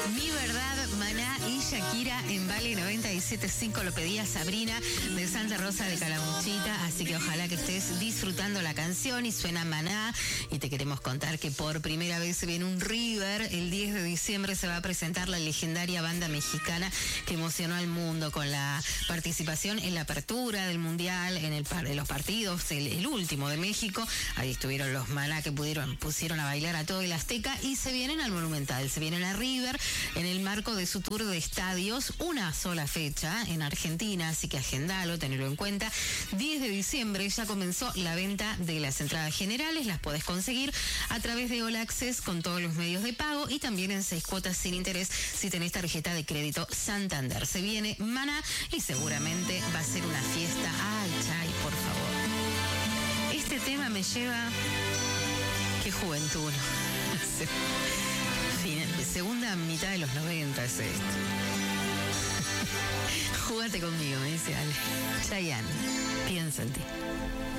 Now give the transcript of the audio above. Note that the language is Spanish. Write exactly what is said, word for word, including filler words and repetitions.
Mi Verdad, Maná y Shakira en Vale noventa y siete punto cinco. Lo pedía Sabrina de Santa Rosa de Calamuchita, así que ojalá que estés disfrutando la canción. Y suena Maná y te queremos contar que por primera vez se viene un River. El diez de diciembre se va a presentar la legendaria banda mexicana que emocionó al mundo con la participación en la apertura del Mundial, en el par, en los partidos, el, el último de México. Ahí estuvieron los Maná que pudieron, pusieron a bailar a todo el Azteca y se vienen al Monumental, se vienen a River en el marco de su tour de estadios, una sola fecha en Argentina, así que agendalo, tenelo en cuenta. diez de diciembre ya comenzó la venta de las entradas generales, las podés conseguir a través de All Access con todos los medios de pago y también en seis cuotas sin interés si tenés tarjeta de crédito Santander. Se viene Maná y seguramente va a ser una fiesta. Ay, Chay, por favor. Este tema me lleva... Qué juventud. Segunda mitad de los noventa es esto. Júgate conmigo, me dice Ale. Chayanne, piensa en ti.